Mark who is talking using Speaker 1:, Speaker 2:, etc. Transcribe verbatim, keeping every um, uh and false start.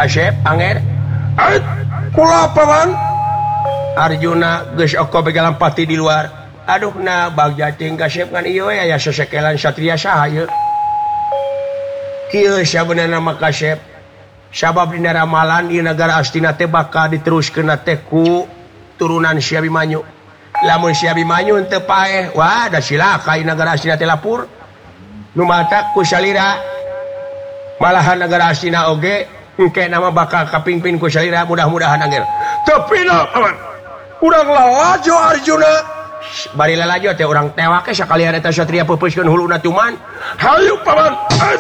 Speaker 1: kasep anger Arjuna geus oko begalan pati di luar aduh na bagja ting kasep kan ieu aya sesekelan satria saha ieu kieu sabeunana mah kasep sabab dina ramalan ieu nagara Astina teh bakal diteruskeun teh ku turunan Si Abimanyu lamun Si Abimanyu teu paeh wah da silaka ieu nagara Astina teh lapur nu mata ku salira malahan nagara Astina oge engke nama bakal kapingpin ku salira mudah-mudahan angger tapi na paman urang lalajo Arjuna bari lalajo teh urang tewake sakalian eta satria peupeuskeun huluna tuman hayu paman